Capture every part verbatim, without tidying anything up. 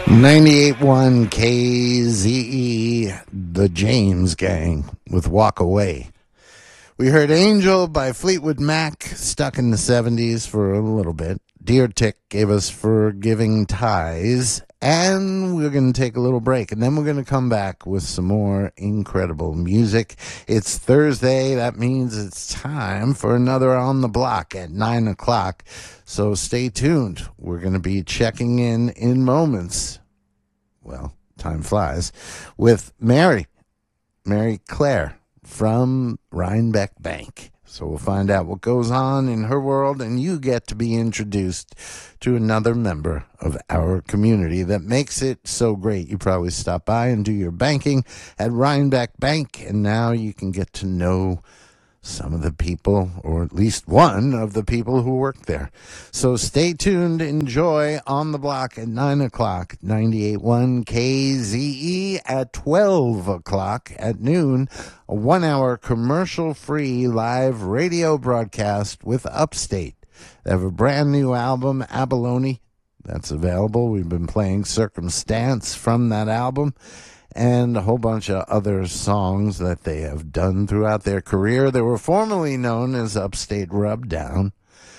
ninety-eight point one K Z E, the James Gang with Walk Away. We heard Angel by Fleetwood Mac, stuck in the seventies for a little bit. Deer Tick gave us Forgiving Ties. And we're going to take a little break, and then we're going to come back with some more incredible music. It's Thursday. That means it's time for another On the Block at nine o'clock. So stay tuned. We're going to be checking in in moments. Well, time flies. With Mary, Mary Claire from Rhinebeck Bank. So we'll find out what goes on in her world, and you get to be introduced to another member of our community that makes it so great. You probably stop by and do your banking at Rhinebeck Bank, and now you can get to know some of the people, or at least one of the people who work there. So stay tuned. Enjoy On the Block at nine o'clock, ninety-eight point one K Z E at twelve o'clock at noon, a one-hour commercial-free live radio broadcast with Upstate. They have a brand new album, Abalone, that's available. We've been playing Circumstance from that album, and a whole bunch of other songs that they have done throughout their career. They were formerly known as Upstate Rubdown.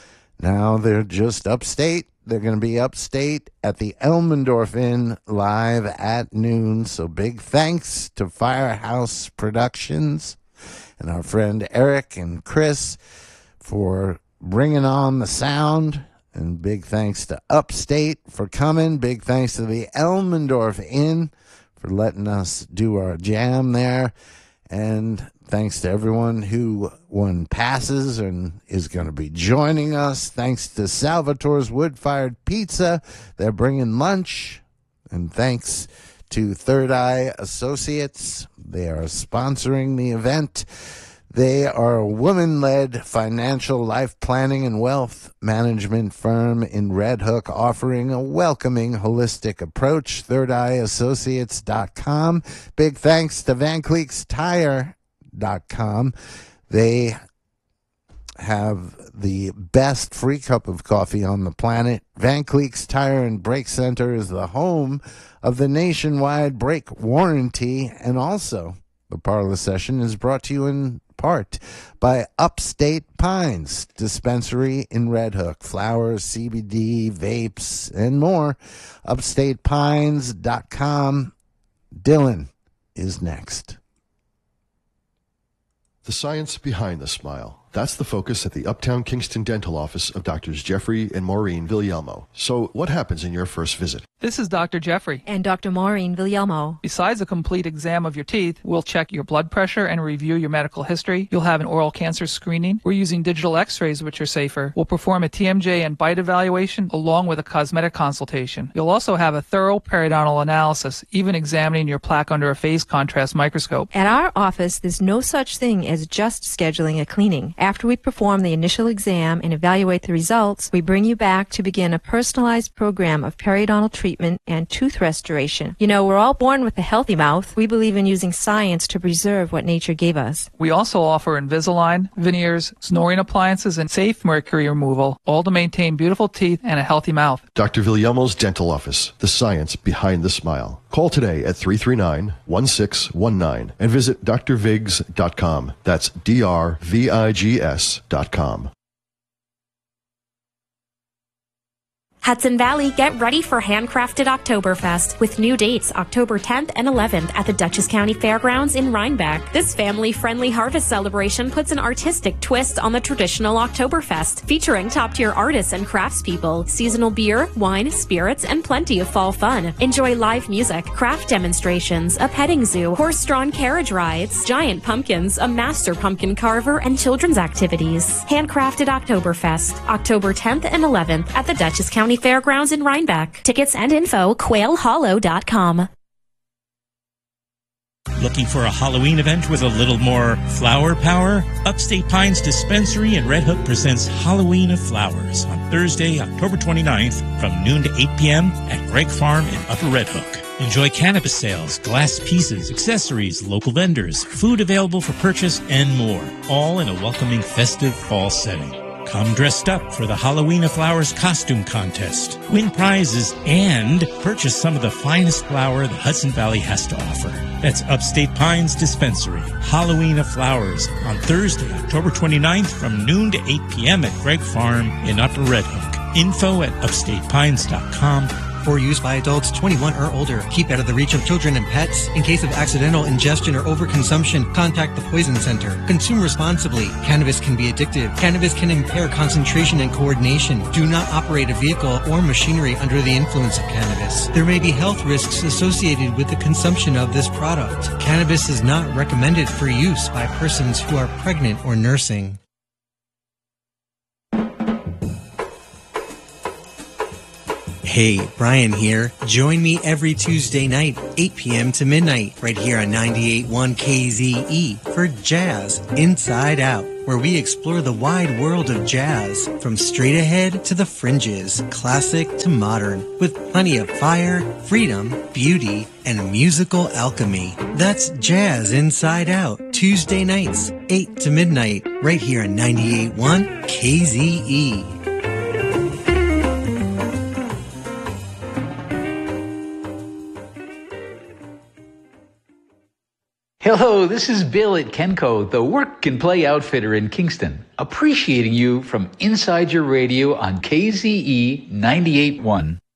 Now they're just Upstate. They're going to be Upstate at the Elmendorf Inn live at noon. So big thanks to Firehouse Productions and our friend Eric and Chris for bringing on the sound. And big thanks to Upstate for coming. Big thanks to the Elmendorf Inn for letting us do our jam there. And thanks to everyone who won passes and is going to be joining us. Thanks to Salvatore's Wood-Fired Pizza. They're bringing lunch. And thanks to Third Eye Associates. They are sponsoring the event. They are a woman-led financial life planning and wealth management firm in Red Hook, offering a welcoming, holistic approach. third eye associates dot com. Big thanks to Van Cleek's Tire dot com. They have the best free cup of coffee on the planet. Van Cleek's Tire and Brake Center is the home of the nationwide brake warranty, and also the Parlor Session is brought to you in part by Upstate Pines Dispensary in Red Hook. Flowers, C B D, vapes, and more. upstate pines dot com. Dylan is next. The science behind the smile. That's the focus at the Uptown Kingston Dental Office of Doctors Jeffrey and Maureen Villalmo. So what happens in your first visit? This is Doctor Jeffrey. And Doctor Maureen Villalmo. Besides a complete exam of your teeth, we'll check your blood pressure and review your medical history. You'll have an oral cancer screening. We're using digital x-rays, which are safer. We'll perform a T M J and bite evaluation along with a cosmetic consultation. You'll also have a thorough periodontal analysis, even examining your plaque under a phase contrast microscope. At our office, there's no such thing as just scheduling a cleaning. After we perform the initial exam and evaluate the results, we bring you back to begin a personalized program of periodontal treatment and tooth restoration. You know, we're all born with a healthy mouth. We believe in using science to preserve what nature gave us. We also offer Invisalign, veneers, snoring appliances, and safe mercury removal, all to maintain beautiful teeth and a healthy mouth. Doctor Villalmo's Dental Office, the science behind the smile. Call today at three three nine, one six one nine and visit d r vigs dot com. That's D R V I G S dot com. Hudson Valley, get ready for Handcrafted Oktoberfest with new dates October tenth and eleventh at the Dutchess County Fairgrounds in Rhinebeck. This family-friendly harvest celebration puts an artistic twist on the traditional Oktoberfest, featuring top-tier artists and craftspeople, seasonal beer, wine, spirits, and plenty of fall fun. Enjoy live music, craft demonstrations, a petting zoo, horse-drawn carriage rides, giant pumpkins, a master pumpkin carver, and children's activities. Handcrafted Oktoberfest, October tenth and eleventh at the Dutchess County Fairgrounds in Rhinebeck. Tickets and info, quail hollow dot com. Looking for a Halloween event with a little more flower power? Upstate Pines Dispensary in Red Hook presents Halloween of Flowers on Thursday, October twenty-ninth from noon to eight p.m. at Gregg Farm in Upper Red Hook. Enjoy cannabis sales, glass pieces, accessories, local vendors, food available for purchase, and more, all in a welcoming festive fall setting. Come dressed up for the Halloween of Flowers costume contest. Win prizes and purchase some of the finest flour the Hudson Valley has to offer. That's Upstate Pines Dispensary. Halloween of Flowers on Thursday, October twenty-ninth from noon to eight p.m. at Gregg Farm in Upper Red Hook. Info at upstate pines dot com. For use by adults twenty-one or older. Keep out of the reach of children and pets. In case of accidental ingestion or overconsumption, contact the Poison Center. Consume responsibly. Cannabis can be addictive. Cannabis can impair concentration and coordination. Do not operate a vehicle or machinery under the influence of cannabis. There may be health risks associated with the consumption of this product. Cannabis is not recommended for use by persons who are pregnant or nursing. Hey, Brian here. Join me every Tuesday night, eight p.m. to midnight, right here on ninety-eight point one K Z E for Jazz Inside Out, where we explore the wide world of jazz, from straight ahead to the fringes, classic to modern, with plenty of fire, freedom, beauty, and musical alchemy. That's Jazz Inside Out, Tuesday nights, eight to midnight, right here on ninety-eight point one K Z E. Hello, this is Bill at Kenco, the work and play outfitter in Kingston, appreciating you from inside your radio on K Z E ninety-eight point one.